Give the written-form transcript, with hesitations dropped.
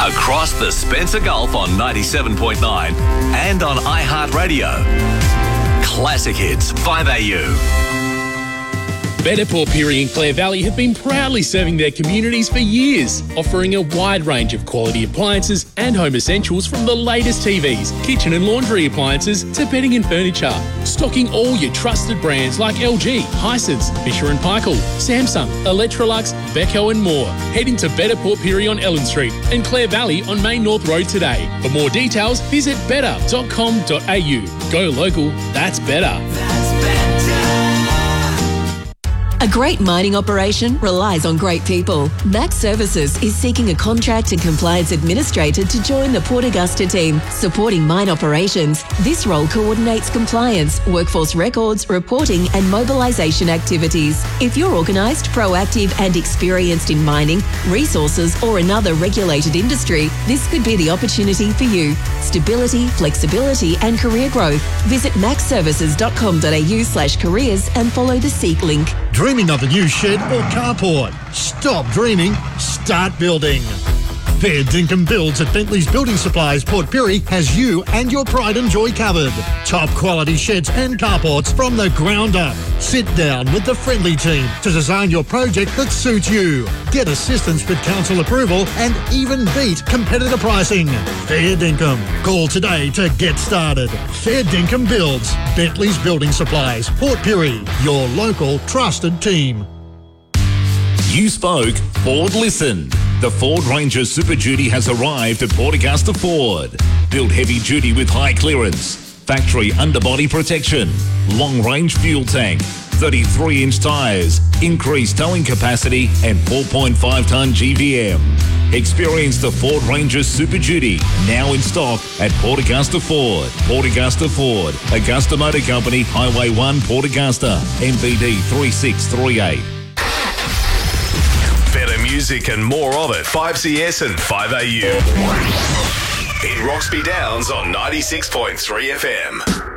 Across the Spencer Gulf on 97.9 and on iHeartRadio. Classic Hits, 5AU. Better Port Pirie and Clare Valley have been proudly serving their communities for years, offering a wide range of quality appliances and home essentials from the latest TVs, kitchen and laundry appliances to bedding and furniture. Stocking all your trusted brands like LG, Hisense, Fisher & Paykel, Samsung, Electrolux, Beko and more. Head into Better Port Pirie on Ellen Street and Clare Valley on Main North Road today. For more details, visit better.com.au. Go local, that's better. A great mining operation relies on great people. Max Services is seeking a contract and compliance administrator to join the Port Augusta team, supporting mine operations. This role coordinates compliance, workforce records, reporting and mobilisation activities. If you're organised, proactive and experienced in mining, resources or another regulated industry, this could be the opportunity for you. Stability, flexibility and career growth. Visit maxservices.com.au/careers and follow the Seek link. Dreaming of a new shed or carport? Stop dreaming, start building. Fair Dinkum Builds at Bentley's Building Supplies Port Pirie has you and your pride and joy covered. Top quality sheds and carports from the ground up. Sit down with the friendly team to design your project that suits you. Get assistance with council approval and even beat competitor pricing. Fair Dinkum. Call today to get started. Fair Dinkum Builds, Bentley's Building Supplies, Port Pirie, your local trusted team. You spoke, Ford listened. The Ford Ranger Super Duty has arrived at Port Augusta Ford. Built heavy duty with high clearance, factory underbody protection, long-range fuel tank, 33-inch tyres, increased towing capacity and 4.5-tonne GVM. Experience the Ford Ranger Super Duty, now in stock at Port Augusta Ford. Port Augusta Ford, Augusta Motor Company, Highway 1, Port Augusta, MBD 3638. Better music and more of it. 5CS and 5AU. In Roxby Downs on 96.3 FM.